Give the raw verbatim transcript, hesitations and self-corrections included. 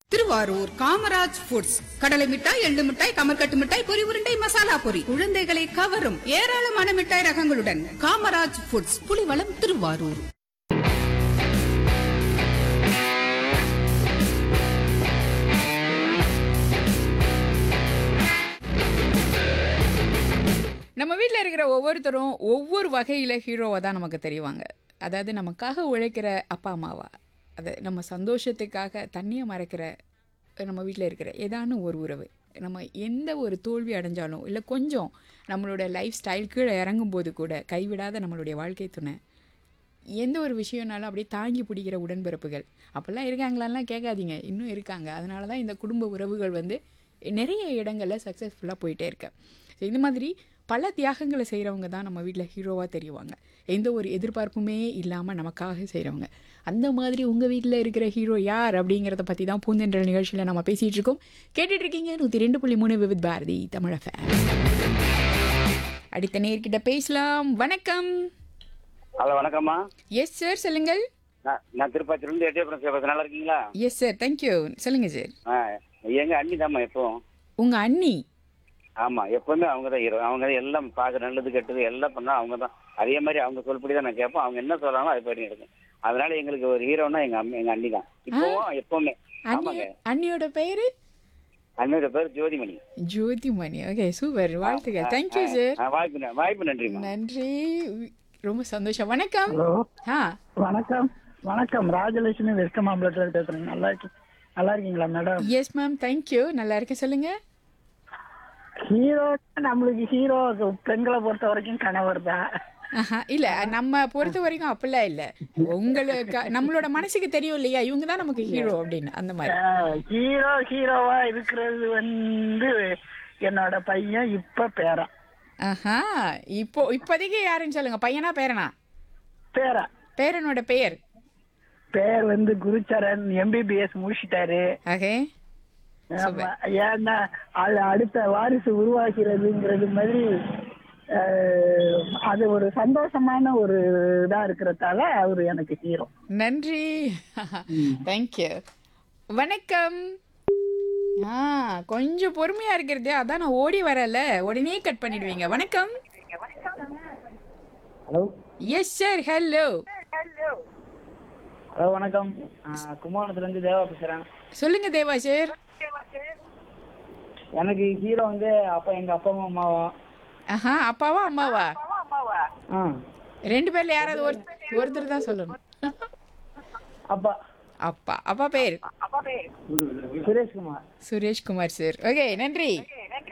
Thiruvarur Kamaraj foods கடலை மிட்டாய், எள்ளு மிட்டாய், கமர்கட்டு மிட்டாய், பொரி உருண்டை, மசாலா பொரி, குழந்தைகளை கவரும் ஏராளமான மிட்டாய் ரகங்களுடன் காமராஜ் ஃபுட்ஸ், புலிவளம், திருவாரூர். நம்ம வீட்டில் இருக்கிற ஒவ்வொருத்தரும் ஒவ்வொரு வகையில் ஹீரோவாக தான் நமக்கு தெரிவாங்க. அதாவது நமக்காக உழைக்கிற அப்பா அம்மாவா, அது நம்ம சந்தோஷத்துக்காக தண்ணியை மறைக்கிற நம்ம வீட்டில் இருக்கிற ஏதான ஒரு உறவு, நம்ம எந்த ஒரு தோல்வி அடைஞ்சாலும் இல்லை கொஞ்சம் நம்மளோட லைஃப் ஸ்டைல் கீழே இறங்கும்போது கூட கைவிடாத நம்மளுடைய வாழ்க்கை துணை, எந்த ஒரு விஷயம்னாலும் அப்படியே தாங்கி பிடிக்கிற உடன்பிறப்புகள் அப்போல்லாம் இருக்காங்களான்லாம் கேட்காதீங்க, இன்னும் இருக்காங்க. அதனால தான் இந்த குடும்ப உறவுகள் வந்து நிறைய இடங்களில் சக்ஸஸ்ஃபுல்லாக போயிட்டே இருக்கு. ஸோ இந்த மாதிரி பல தியாகங்களை செய்கிறவங்க தான் நம்ம வீட்டில் ஹீரோவாக தெரிவாங்க. எந்த ஒரு எதிர்பார்ப்புமே இல்லாமல் நமக்காக செய்கிறவங்க. அந்த மாதிரி உங்கள் வீட்டில் இருக்கிற ஹீரோ யார் அப்படிங்கிறத பற்றி தான் பூந்தென்ற நிகழ்ச்சியில் நம்ம பேசிகிட்டு இருக்கோம். கேட்டுட்ருக்கீங்க நூற்றி ரெண்டு புள்ளி மூணு விவித் பாரதி தமிழ் எஃப்எம். அடுத்த நேர்கிட்ட பேசலாம். வணக்கம். ஹலோ, வணக்கம்மா. எஸ் சார், சொல்லுங்கள். நான் நான் திருப்பாச்சியிலேருந்து எட்டயபுரம் சேவத்து. நல்லா இருக்கீங்களா? Yes sir, thank you. சொல்லுங்கள் சார். ஆ, எங்க அண்ணி தாம்மா எப்போ. உங்கள் அண்ணி? ஆமாம், எப்போவுமே அவங்க தான் ஹீரோ. அவங்க தான் எல்லாம் பார்க்க, நல்லது கெட்டது எல்லாம் பண்ணால் அவங்க தான். அதே மாதிரி அவங்க சொல்படி தான் நான் கேட்போம். அவங்க என்ன சொல்கிறாங்களோ அது பண்ணி எடுக்கும். அதனால எங்களுக்கு ஒரு ஹீரோனா எங்கள் அம்மா, எங்கள் அண்ணி தான் இப்போவும் எப்போவுமே. ஆமாங்க. அண்ணியோட பேர்? அண்ணியோட பேர் ஜோதிமணி. ஜோதிமணி. Okay, super. வாழ்த்துக்கள். Thank you sir. வாய்ப்பு வாய்ப்பு நன்றி. நன்றி, ரொம்ப சந்தோஷம். வணக்கம். ஹலோ. ஆ, வணக்கம். வணக்கம். ராஜலட்சுமி வெஸ்ட் மாம்பலத்தில் பேசுறேன். நல்லா இருக்கு நல்லா இருக்கீங்களா மேடம்? Yes ma'am, thank you. நல்லா இருக்கேன். சொல்லுங்க. ஹீரோ நம்மளுக்கு ஹீரோ பெண்களை பொறுத்த வரைக்கும் கணவர் தான். ஆஹா, இல்ல நம்ம பொறுத்த வரைக்கும் அப்படிலாம் இல்ல. உங்களுக்கு நம்மளோட மனசுக்கு தெரியும் இல்லையா, இவங்க தான் நமக்கு ஹீரோ அப்படின்னு. அந்த மாதிரி ஹீரோ ஹீரோவா இருக்கிறது வந்து என்னோட பையன், இப்ப பேரன். ஆஹா, இப்போ இப்போதைக்கு யாருன்னு சொல்லுங்க. பையனா பேரனா? பேரன். பேரனோட பெயர்? பேர் வந்து குருச்சரன். எம்பிபிஎஸ் முடிச்சிட்டாரு. ஓகே. ஆமா. ஏன்னா அது அடுத்த வாரிசு உருவாகிறதுங்கிறது மாதிரி அது ஒரு சந்தோஷமான ஒரு இதா இருக்கிறதால அவரு எனக்கு ஹீரோ. நன்றி, தேங்க்யூ. வணக்கம். ஆ, கொஞ்சம் பொறுமையா இருக்கிறது, அதான் நான் ஓடி வரல, உடனே கட் பண்ணிடுவீங்க. வணக்கம். Hello. Yes sir, hello. Hello, வணக்கம். கும்பகோணத்துல இருந்து தேவா பேசுறேன். சொல்லுங்க தேவா சார். எனக்கு ஹீரோ வந்து அப்பா, எங்க அப்பாவும் அம்மாவும். ஆஹா, அப்பாவா அம்மாவா? ஆ, ரெண்டு பேர்ல யாராவது ஒரு ஒருத்தர் தான் சொல்லணும். அப்பா. அப்பா. அப்பா பேர்? சுரேஷ்குமார். சுரேஷ்குமார் சார். ஓகே, நன்றி.